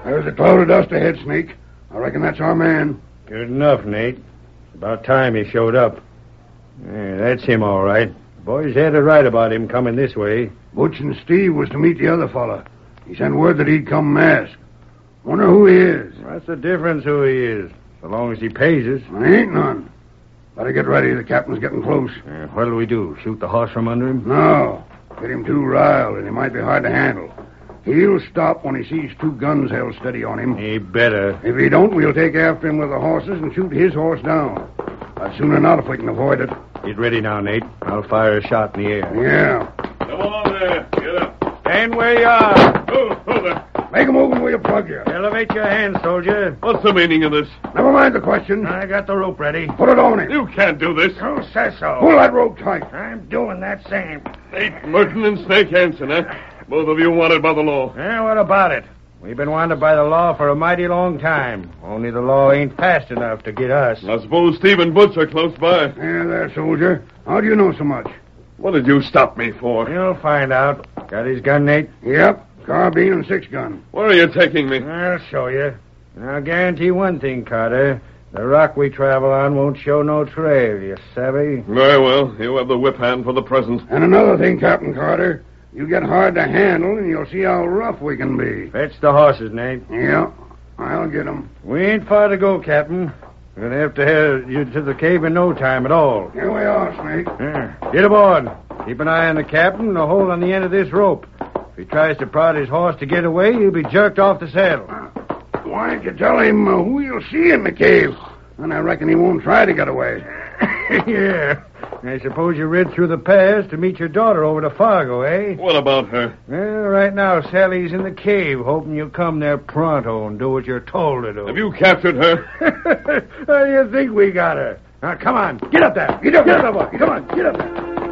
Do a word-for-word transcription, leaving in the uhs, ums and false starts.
There's a cloud of dust ahead, Snake. I reckon that's our man. Good enough, Nate. It's about time he showed up. Yeah, that's him, all right. Boys had it right about him coming this way. Butch and Steve was to meet the other fella. He sent word that he'd come masked. Wonder who he is. What's the difference who he is, so long as he pays us? There ain't none. Better get ready. The captain's getting close. Uh, what'll we do, shoot the horse from under him? No. Get him too riled, and he might be hard to handle. He'll stop when he sees two guns held steady on him. He better. If he don't, we'll take after him with the horses and shoot his horse down. I'd sooner not if we can avoid it. Get ready now, Nate. I'll fire a shot in the air. Yeah. Come on there. Get up. Stand where you are. Oh, hold it. Make a move and we'll plug you. Elevate your hands, soldier. What's the meaning of this? Never mind the question. I got the rope ready. Put it on him. You can't do this. Who says so? Pull that rope tight. I'm doing that same. Nate Merton and Snake Hansen, eh? Both of you wanted by the law. Yeah, what about it? We've been wanted by the law for a mighty long time. Only the law ain't fast enough to get us. I suppose Steve and Butch are close by. Yeah, there, soldier. How do you know so much? What did you stop me for? You'll find out. Got his gun, Nate? Yep. Carbine and six gun. Where are you taking me? I'll show you. And I'll guarantee one thing, Carter. The rock we travel on won't show no trail, you savvy? Very well. You have the whip hand for the present. And another thing, Captain Carter. You get hard to handle, and you'll see how rough we can be. Fetch the horses, Nate. Yeah, I'll get 'em. We ain't far to go, Captain. We're going to have to head you to the cave in no time at all. Here we are, Snake. Yeah. Get aboard. Keep an eye on the captain and a hold on the end of this rope. If he tries to prod his horse to get away, he'll be jerked off the saddle. Uh, why don't you tell him uh, who you'll see in the cave? And I reckon he won't try to get away. Yeah. I suppose you rid through the pass to meet your daughter over to Fargo, eh? What about her? Well, right now, Sally's in the cave, hoping you'll come there pronto and do what you're told to do. Have you captured her? How do you think we got her? Now, come on. Get up there. Get up Get there. up there, boy. Come on. Get up there.